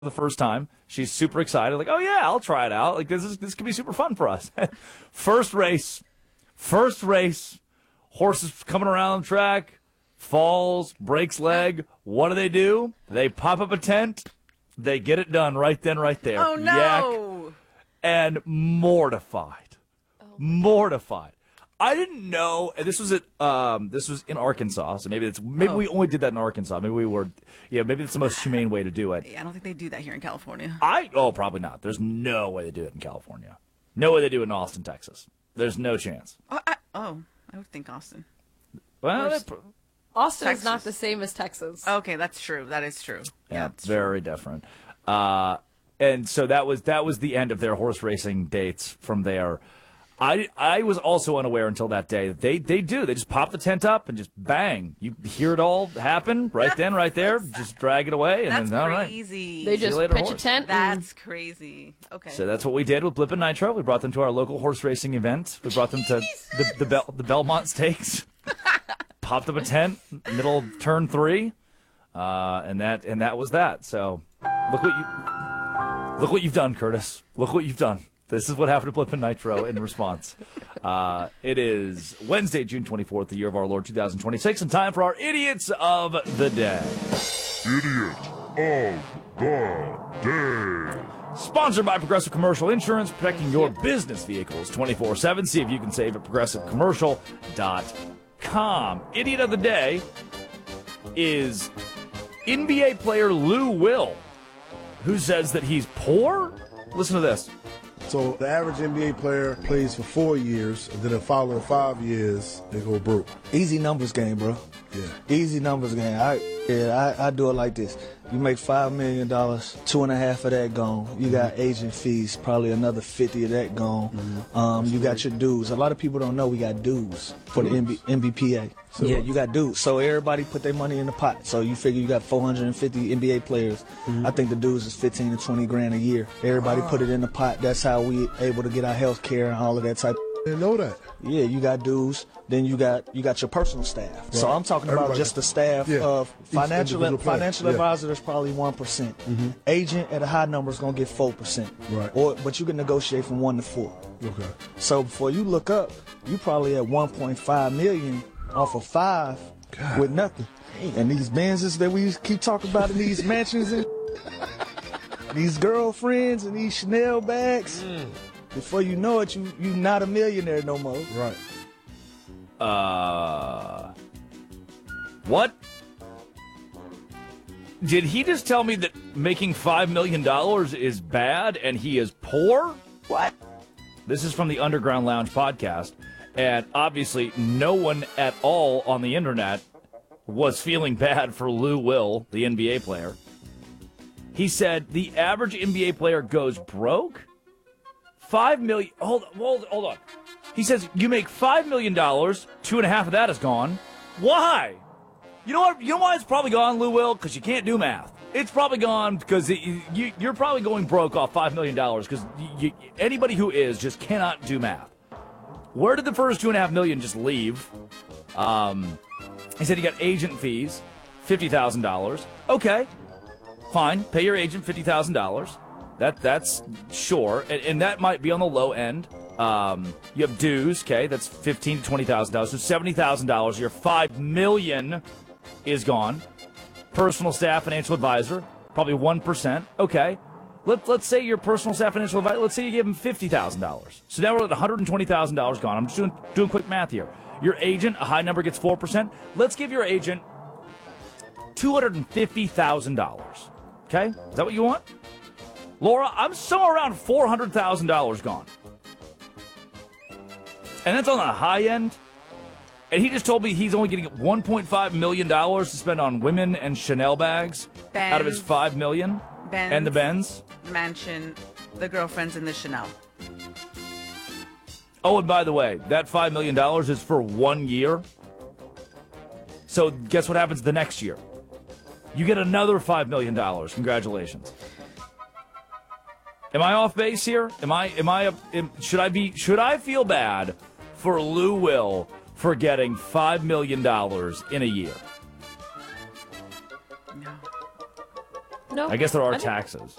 the first time. She's super excited. Like, oh, yeah, I'll try it out. Like, this could be super fun for us. First race. Horses coming around the track. Falls, breaks leg. What do? They pop up a tent. They get it done right then, right there. Oh, no. Yak, and mortified. Mortified. I didn't know. This was in Arkansas, so maybe we only did that in Arkansas. Maybe maybe it's the most humane way to do it. I don't think they do that here in California. Probably not. There's no way they do it in California. No way they do it in Austin, Texas. There's no chance. I would think Austin. Well, Austin Texas is not the same as Texas. Okay, that's true. That is true. Yeah, it's very different. And so that was the end of their horse racing dates from there. I was also unaware until that day that they just pop the tent up and just bang. You hear it all happen right then, right there. Just drag it away. And That's then, all right. crazy. They just pitch a tent. That's crazy. Okay. So that's what we did with Blip and Nitro. We brought them to our local horse racing event. We brought them to the Belmont Stakes. Popped up a tent, middle of turn 3, and that was that. So look what you've done, Curtis. Look what you've done. This is what happened to Blip and Nitro in response. It is Wednesday, June 24th, the year of our Lord 2026, and time for our Idiots of the Day. Idiot of the Day. Sponsored by Progressive Commercial Insurance, protecting your business vehicles 24/7. See if you can save at progressivecommercial.com. Idiot of the Day is NBA player Lou Will, who says that he's poor. Listen to this. So the average NBA player plays for 4 years, and then the following 5 years, they go broke. Easy numbers game, bro. Yeah. Easy numbers game. I do it like this. You make $5 million, 2.5 of that gone. You got agent fees, probably another 50 of that gone. Mm-hmm. You got your dues. A lot of people don't know we got dues for the NBPA. So yeah, you got dues. So everybody put their money in the pot. So you figure you got 450 NBA players. Mm-hmm. I think the dues is 15 to 20 grand a year. Everybody put it in the pot. That's how we able to get our health care and all of that type. Didn't know that. Yeah, you got dues. Then you got your personal staff. Right. So I'm talking about just the staff of financial advisor. That's probably 1%. Mm-hmm. Agent at a high number is gonna get 4%. Right. But you can negotiate from 1 to 4. Okay. So before you look up, you probably at 1.5 million off of 5 with nothing. And these Benzes that we keep talking about in these mansions and these girlfriends and these Chanel bags. Before you know it, you not a millionaire no more. Right. What? Did he just tell me that making $5 million is bad and he is poor? What? This is from the Underground Lounge podcast, and obviously no one at all on the internet was feeling bad for Lou Will, the NBA player. He said the average NBA player goes broke? $5 million. Hold on. He says you make $5 million, 2.5 of that is gone. Why? You know what? You know why it's probably gone, Lou Will? Because you can't do math. It's probably gone because you're probably going broke off $5 million because anybody who is just cannot do math. Where did the first $2.5 million just leave? He said he got agent fees, $50,000. Okay, fine. Pay your agent $50,000. That's sure, and that might be on the low end. You have dues, okay, that's $15,000 to $20,000, so $70,000. Your $5 million is gone. Personal staff, financial advisor, probably 1%. Okay, let's say your personal staff, financial advisor. Let's say you give him $50,000. So now we're at $120,000 gone. I'm just doing quick math here. Your agent, a high number, gets 4%. Let's give your agent $250,000. Okay, is that what you want? Laura, I'm somewhere around $400,000 gone. And that's on the high end. And he just told me he's only getting $1.5 million to spend on women and Chanel bags out of his $5 million. Benz, and the Benz. The mansion, the girlfriends, and the Chanel. Oh, and by the way, that $5 million is for 1 year. So guess what happens the next year? You get another $5 million. Congratulations. Am I off base here? Should I feel bad for Lou Will for getting $5 million in a year? No. No. I guess there are think- taxes.